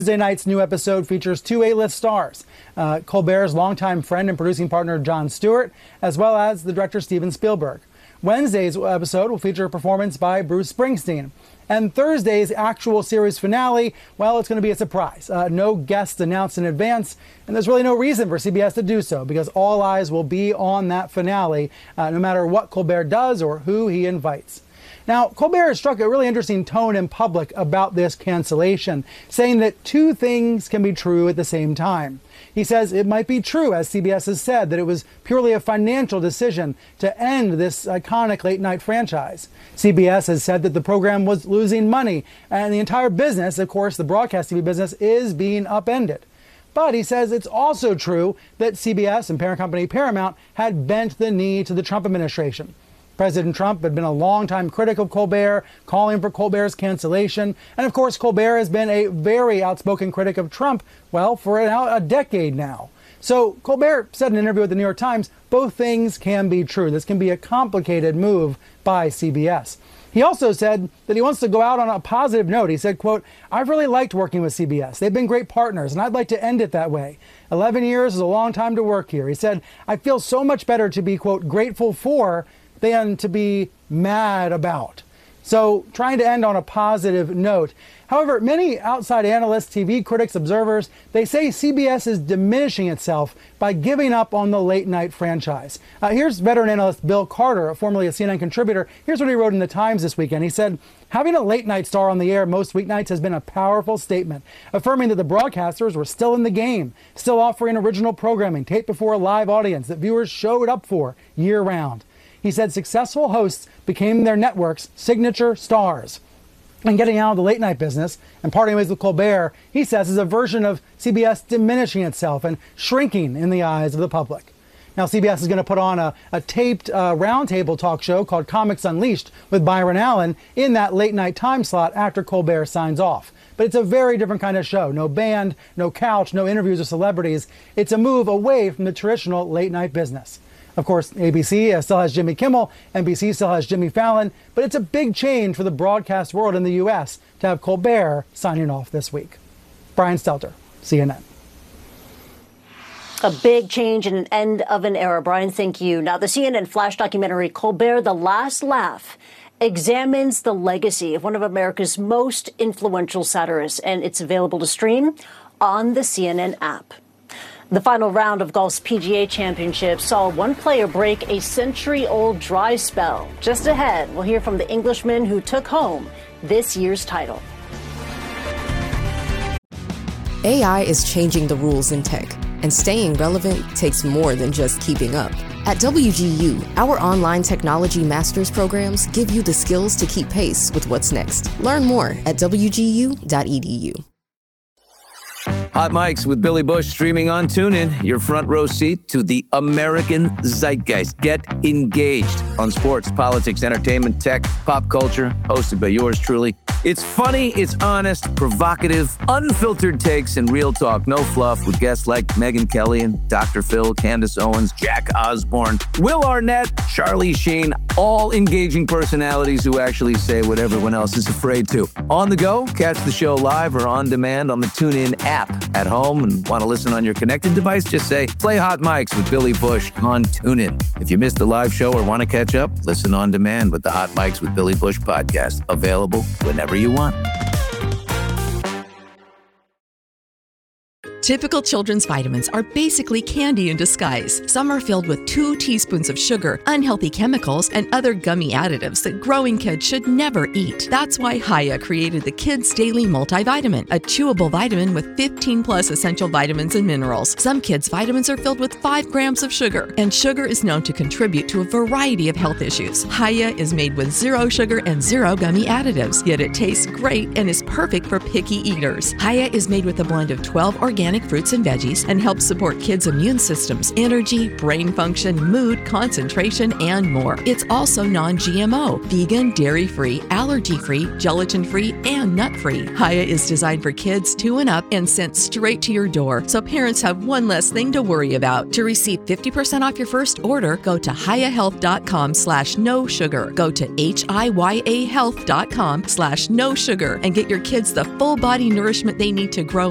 Wednesday night's new episode features two A-list stars, Colbert's longtime friend and producing partner Jon Stewart, as well as the director Steven Spielberg. Wednesday's episode will feature a performance by Bruce Springsteen. And Thursday's actual series finale, well, it's going to be a surprise. No guests announced in advance, and there's really no reason for CBS to do so because all eyes will be on that finale, no matter what Colbert does or who he invites. Now, Colbert has struck a really interesting tone in public about this cancellation, saying that two things can be true at the same time. He says it might be true, as CBS has said, that it was purely a financial decision to end this iconic late-night franchise. CBS has said that the program was losing money, and the entire business, of course, the broadcast TV business, is being upended. But he says it's also true that CBS and parent company Paramount had bent the knee to the Trump administration. President Trump had been a longtime critic of Colbert, calling for Colbert's cancellation. And of course, Colbert has been a very outspoken critic of Trump, well, for a decade now. So Colbert said in an interview with the New York Times, both things can be true. This can be a complicated move by CBS. He also said that he wants to go out on a positive note. He said, quote, "I've really liked working with CBS. They've been great partners, and I'd like to end it that way. 11 years is a long time to work here." He said, "I feel so much better to be, quote, grateful for than to be mad about." So trying to end on a positive note. However, many outside analysts, TV critics, observers, they say CBS is diminishing itself by giving up on the late night franchise. Here's veteran analyst Bill Carter, formerly a CNN contributor. Here's what he wrote in the Times this weekend. He said, "Having a late night star on the air most weeknights has been a powerful statement, affirming that the broadcasters were still in the game, still offering original programming taped before a live audience that viewers showed up for year round." He said successful hosts became their network's signature stars. And getting out of the late night business and parting ways with Colbert, he says, is a version of CBS diminishing itself and shrinking in the eyes of the public. Now, CBS is going to put on a taped roundtable talk show called Comics Unleashed with Byron Allen in that late night time slot after Colbert signs off. But it's a very different kind of show. No band, no couch, no interviews with celebrities. It's a move away from the traditional late night business. Of course, ABC still has Jimmy Kimmel, NBC still has Jimmy Fallon, but it's a big change for the broadcast world in the U.S. to have Colbert signing off this week. Brian Stelter, CNN. A big change and an end of an era. Brian, thank you. Now, the CNN Flash documentary, Colbert, The Last Laugh, examines the legacy of one of America's most influential satirists, and it's available to stream on the CNN app. The final round of golf's PGA Championship saw one player break a century-old dry spell. Just ahead, we'll hear from the Englishman who took home this year's title. AI is changing the rules in tech, and staying relevant takes more than just keeping up. At WGU, our online technology master's programs give you the skills to keep pace with what's next. Learn more at wgu.edu. Hot Mics with Billy Bush streaming on TuneIn, your front row seat to the American zeitgeist. Get engaged on sports, politics, entertainment, tech, pop culture, hosted by yours truly. It's funny, it's honest, provocative, unfiltered takes, and real talk. No fluff with guests like Megyn Kelly and Dr. Phil, Candace Owens, Jack Osborne, Will Arnett, Charlie Sheen, all engaging personalities who actually say what everyone else is afraid to. On the go, catch the show live or on demand on the TuneIn app. At home and want to listen on your connected device, just say, play Hot Mics with Billy Bush on TuneIn. If you missed the live show or want to catch up, listen on demand with the Hot Mics with Billy Bush podcast. Available whenever you want. Typical children's vitamins are basically candy in disguise. Some are filled with 2 teaspoons of sugar, unhealthy chemicals, and other gummy additives that growing kids should never eat. That's why Hiya created the Kids Daily Multivitamin, a chewable vitamin with 15 plus essential vitamins and minerals. Some kids' vitamins are filled with 5 grams of sugar, and sugar is known to contribute to a variety of health issues. Hiya is made with 0 sugar and 0 gummy additives, yet it tastes great and is perfect for picky eaters. Hiya is made with a blend of 12 organic fruits and veggies and helps support kids' immune systems, energy, brain function, mood, concentration, and more. It's also non-GMO, vegan, dairy-free, allergy-free, gelatin-free, and nut-free. Hiya is designed for kids 2 and up and sent straight to your door, so parents have one less thing to worry about. To receive 50% off your first order, go to hiyahealth.com/no sugar. Go to HIYAhealth.com/no sugar and get your kids the full body nourishment they need to grow